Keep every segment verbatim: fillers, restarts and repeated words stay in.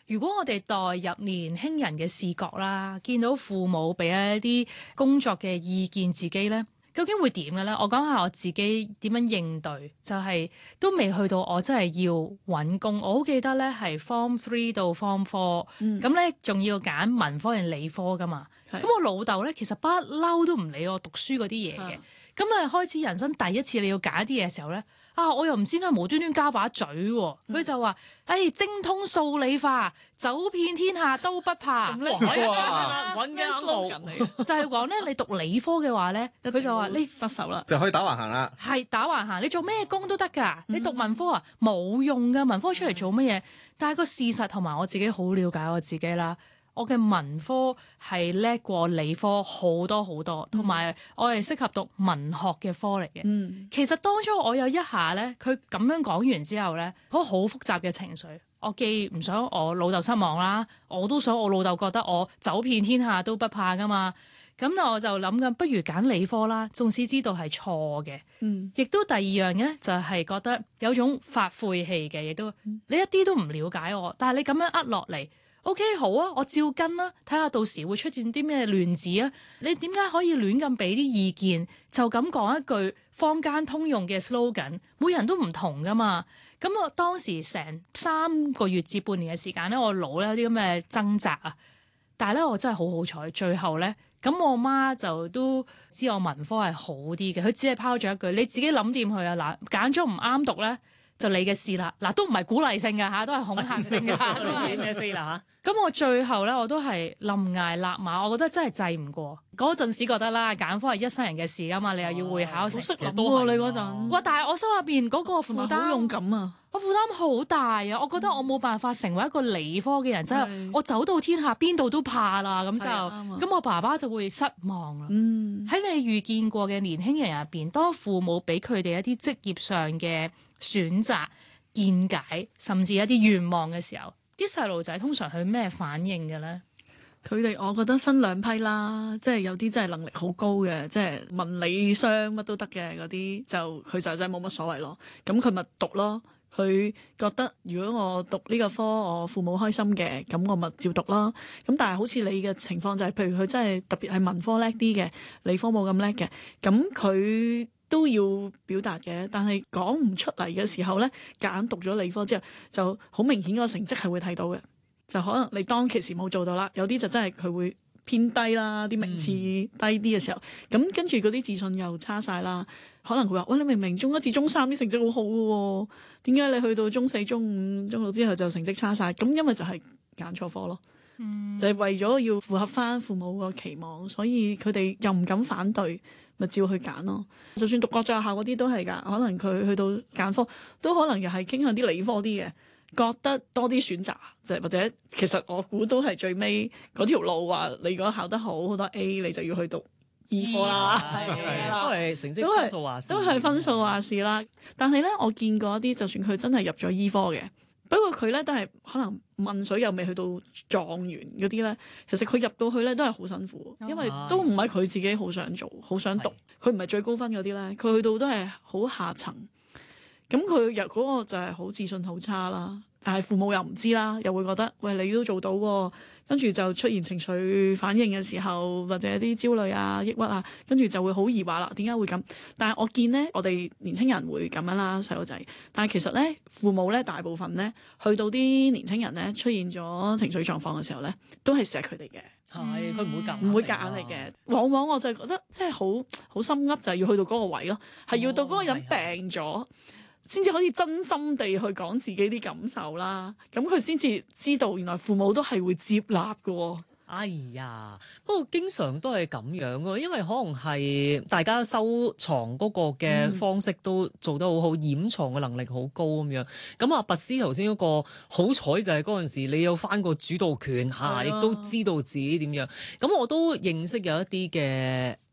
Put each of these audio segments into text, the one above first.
如果我哋代入年輕人嘅視角啦，見到父母俾一啲工作嘅意見自己咧，究竟會點嘅咧？我講下我自己點樣應對，就係、是、都未去到我真係要揾工。我好記得咧，係 Form Three 到 Form Four，咁咧仲要揀文科定理科噶嘛。咁我老豆咧其實不嬲都唔理我讀書嗰啲嘢嘅。咁啊開始人生第一次你要揀一啲嘢嘅時候咧。啊！我又唔知點解無端端加把嘴喎、啊，佢、嗯、就話：，誒、哎、精通數理化，走遍天下都不怕。咁叻哇！揾嘅啱路就係講咧，你讀理科嘅話咧，佢就話你失手啦， 就可以打橫行啦。 係打橫行，你做咩工都得㗎。嗯、你讀文科啊，冇用㗎，文科出嚟做乜嘢？嗯、但係個事實同埋我自己好了解我自己啦。我嘅文科係叻過理科好多好多，同埋我係適合讀文學嘅科嚟嘅。嗯、其實當初我有一下咧，佢咁樣講完之後咧，好好複雜嘅情緒。我既唔想我老豆失望啦，我都想我老豆覺得我走遍天下都不怕噶嘛。咁我就諗緊，不如揀理科啦。縱使知道係錯嘅，嗯、亦都第二樣咧就係、是、覺得有種發晦氣嘅，亦都你一啲都唔了解我，但係你咁樣呃落嚟。O.K. 好啊，我照跟啦，睇下到時會出現啲咩亂子啊！你點解可以亂咁俾啲意見？就咁講一句坊間通用嘅 slogan，每人都唔同噶嘛。咁我當時成三個月至半年嘅時間咧，我腦咧有啲咁嘅掙扎啊。但係咧，我真係好好彩，最後咧，咁我媽就都知我文科係好啲嘅，佢只係拋咗一句：你自己諗掂佢啊！嗱，揀咗唔啱讀咧。就你嘅事啦，嗱都唔係鼓勵性㗎嚇，都係恐嚇性㗎。 你自己咩飛啦嚇？咁我最後咧，我都係臨崖勒馬，我覺得真係制唔過。嗰陣時覺得啦，揀科係一生人嘅事㗎嘛，你又要會考成， 好識諗喎你嗰陣。 哇！但係我心入邊嗰個負擔， 好勇敢啊！ 我負擔好大啊！我覺得我冇辦法成為一個理科嘅人，即係、嗯、我走到天下邊度都怕啦，咁就咁我爸爸就會失望啦。喺、嗯、你遇見過嘅年輕人入邊，當父母俾佢哋一啲職業上嘅選擇、見解，甚至一啲願望嘅時候，啲細路仔通常係咩反應嘅咧？ 佢哋我覺得分兩批啦，即係有啲真係能力好高嘅，即係文理商乜都得嘅嗰啲，就佢就真係冇乜所謂咯。咁佢咪讀咯。佢覺得如果我讀呢個科，我父母開心嘅，咁我咪照讀咯。咁但係好似你嘅情況就係、是，譬如佢真係特別係文科叻啲嘅，理科冇咁叻嘅，咁佢都要表達嘅。但係講唔出嚟嘅時候咧，夾硬讀咗理科之後，就好明顯個成績係會睇到嘅。就可能你當其時冇做到啦，有啲就真係佢會偏低啦，啲名次低啲嘅時候，咁、嗯、跟住嗰啲自信又差晒啦。可能佢話：喂，你明明中一至中三啲成績好好嘅喎，點解你去到中四、中五、中六之後就成績差晒？咁因為就係揀錯科咯，嗯、就係為咗要符合翻父母個期望，所以佢哋又唔敢反對，咪照去揀咯。就算讀國際學校嗰啲都係㗎，可能佢去到揀科都可能又係傾向啲理科啲嘅。覺得多啲選擇，就或者其實我估都係最尾嗰條路話，你如果考得好好多 A，你就要去讀醫科啦， 都係成績分數話事， 都係分數話事啦。但係咧，我見過一啲，就算佢真係入咗醫科嘅，不過佢咧都係可能問水又未去到狀元嗰啲咧，其實佢入到去咧都係好辛苦，因為都唔係佢自己好想做、好想讀，佢唔係最高分嗰啲咧，佢去到都係好下層。咁佢入嗰個就係好自信好差啦，但係父母又唔知啦，又會覺得喂，你都做到喎，跟住就出現情緒反應嘅時候，或者啲焦慮啊、抑鬱啊，跟住就會好疑惑啦，點解會咁？但係我見咧，我哋年青人會咁樣啦，細路仔，但係其實咧，父母咧大部分咧，去到啲年青人咧出現咗情緒狀況嘅時候咧，都係錫佢哋嘅。 係，佢唔會夾唔會夾硬嚟嘅。往往我就覺得即係好好心噏，就係要去到嗰個位咯，係要到嗰個人病咗，先至可以真心地去講自己啲感受啦。咁佢先至知道原來父母都係會接納㗎。 哎呀，不過經常都係咁樣啊，因為可能係大家收藏嗰個嘅方式都做得好好，嗯、掩藏嘅能力好高咁樣。咁啊，拔絲頭先嗰個好彩就係嗰陣時你有返個主導權嚇，亦、啊、都知道自己點樣。咁我都認識有一啲嘅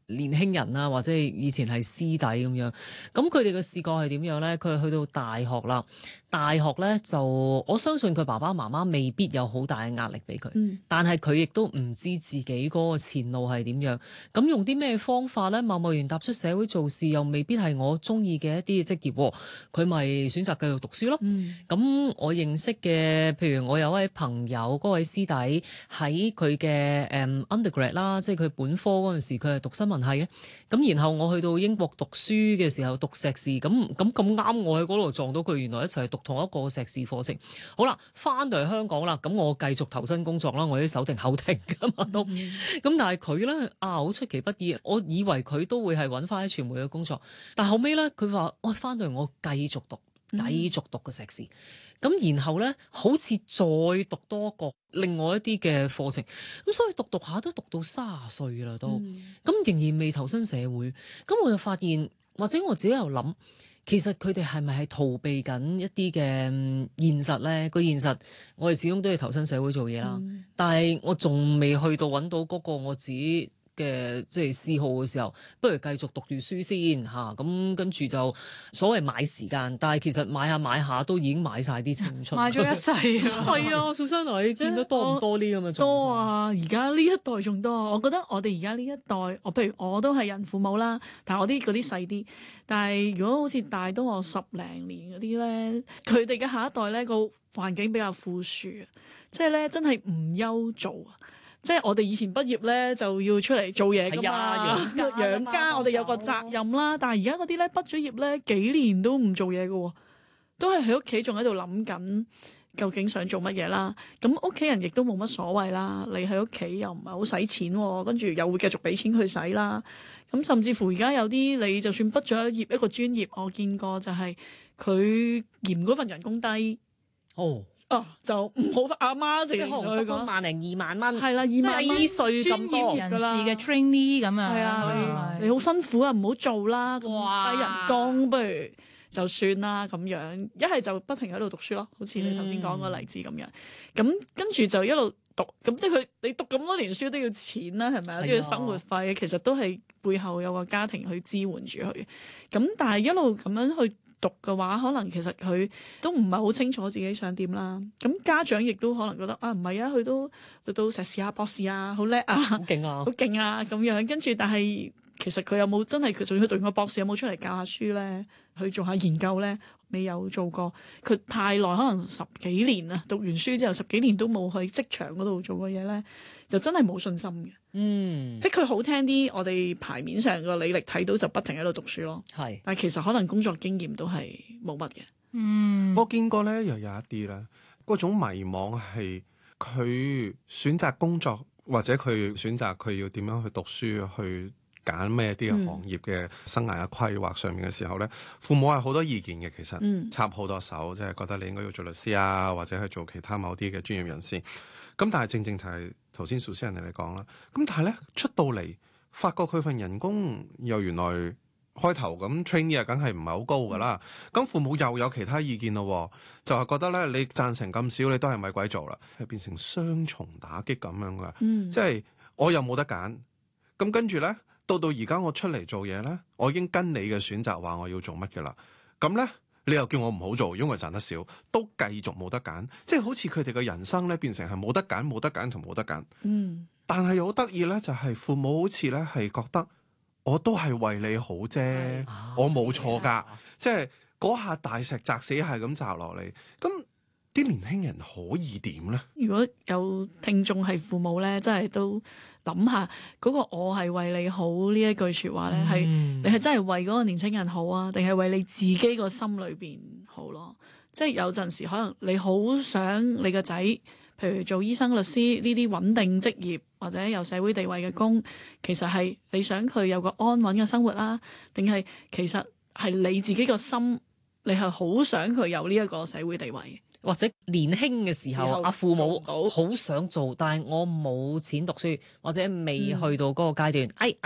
年輕人啦，或者以前係師弟咁樣，咁佢哋嘅視覺係點樣咧？佢去到大學啦，大學咧就我相信佢爸爸媽媽未必有好大嘅壓力俾佢， 嗯但係佢亦都唔知自己嗰個前路係點樣。咁用啲咩方法咧？貿貿然踏出社會做事，又未必係我中意嘅一啲職業喎，佢咪選擇繼續讀書咯。咁、 嗯、 我認識嘅，譬如我有位朋友，嗰位師弟喺佢嘅誒 undergrad 啦，即係佢本科嗰陣時，佢係讀新聞系嘅。咁然後我去到英國讀書嘅時候讀碩士，咁咁咁啱我喺嗰度撞到佢，原來一齊係讀同一個碩士課程。好啦，翻到嚟香港啦，咁我繼續投身工作啦，我啲手停口停噶嘛都。咁、嗯、但係佢咧啊，好出其不意，我以為佢都會係揾翻喺傳媒嘅工作，但後尾咧佢話我翻到嚟我繼續讀，繼續讀個碩士。咁、嗯、然後咧，好似再讀多個另外一啲嘅課程，咁所以讀讀下都讀到卅歲啦都，咁、嗯、仍然未投身社會。咁我就發現，或者我自己又諗，其實佢哋係咪係逃避緊一啲嘅現實咧？個現實我哋始終都要投身社會做嘢啦，嗯、但係我仲未去到揾到嗰個我自己嘅即係嗜好嘅時候，不如繼續讀住書先嚇，咁、啊、跟住就所謂買時間，但係其實買下買下都已經買晒啲青春， 買咗一世啊！ 係啊，蘇珊娜，你見得多唔多呢咁嘅狀況？ 多啊！而家呢一代仲多，我覺得我哋而家呢一代，我譬如我都係人父母啦，但係我啲嗰啲細啲，但係如果好似大多我十零年嗰啲咧，佢哋嘅下一代咧個環境比較富庶啊，即係咧真係唔憂做啊！即係我哋以前畢業咧就要出嚟做嘢㗎嘛，養家，養家我哋有個責任啦。但係而家嗰啲咧畢咗業咧幾年都唔做嘢㗎喎，都係喺屋企仲喺度諗緊究竟想做乜嘢啦。咁屋企人亦都冇乜所謂啦。你喺屋企又唔係好使錢喎，跟住又會繼續俾錢去使啦。咁甚至乎而家有啲你就算畢咗業一個專業，我見過就係佢嫌嗰份人工低。 哦。 哦，就唔好阿媽成日同佢講萬零二萬蚊， 係啦，二萬蚊低稅咁多人士嘅 trainee 咁樣， 係啊，你好辛苦啊，唔好做啦，咁低人工，不如就算啦咁樣。一係就不停喺度讀書咯，好似你頭先講個例子咁樣。咁跟住就一路讀，咁即係佢你讀咁多年書都要錢啦，係咪啊？都要生活費，其實都係背後有個家庭去支援住佢。咁但係一路咁樣去讀嘅話，可能其實佢都唔係好清楚自己想點啦。咁家長亦都可能覺得啊，唔係啊，佢都讀到碩士啊、博士啊，好叻啊， 好勁啊， 好勁啊咁樣。跟住，但係其實佢有冇真係佢仲要讀完個博士，有冇出嚟教下書咧？去做下研究咧？未有做過。佢太耐，可能十幾年啊，讀完書之後十幾年都冇去職場嗰度做過嘢咧，就真係冇信心嘅。 嗯， 即係佢好聽啲，我哋牌面上個履歷睇到就不停喺度讀書咯。係是，但係其實可能工作經驗都係冇乜嘅。 嗯， 我見過咧，又有一啲咧，嗰種迷惘係佢選擇工作或者佢選擇佢要點樣去讀書去揀咩啲嘅行業嘅生涯嘅規劃上面嘅時候咧，嗯、父母係好多意見嘅，其實、嗯、插好多手，即係覺得你應該要做律師啊，或者去做其他某啲嘅專業人士。咁但係正正就係頭先蘇先人哋嚟講啦。咁但係咧出到嚟，發覺佢份人工又原來開頭咁 trainee 啊，梗係唔係好高㗎啦。咁、嗯、父母又有其他意見咯，就係覺得咧你賺成咁少，你都係咪鬼做啦？係變成雙重打擊咁樣㗎。嗯、即係我又冇得揀。咁跟住咧。到到而家我出嚟做嘢咧，我已經跟你嘅選擇話我要做乜嘅啦。咁咧，你又叫我唔好做，因為賺得少，都繼續冇得揀。即係好似佢哋嘅人生咧，變成係冇得揀、冇得揀同冇得揀。嗯。但係好得意咧，就係父母好似咧係覺得我都係為你好啫，啊、我冇錯㗎。即係嗰下大石砸死蟹咁砸落嚟，咁啲年輕人可以點咧？如果有聽眾係父母咧，真係都。諗下嗰個我係為你好呢一句説話咧，係、嗯、你係真係為嗰個年輕人好啊，定係為你自己個心裏邊好咯？即係有陣時可能你好想你個仔，譬如做醫生、律師呢啲穩定職業或者有社會地位嘅工，其實係你想佢有個安穩嘅生活啦，定係其實係你自己個心，你係好想佢有呢一個社會地位？ 或者年輕嘅時候，阿父母好想做，但係我冇錢讀書，或者未去到嗰個階段。嗯、哎，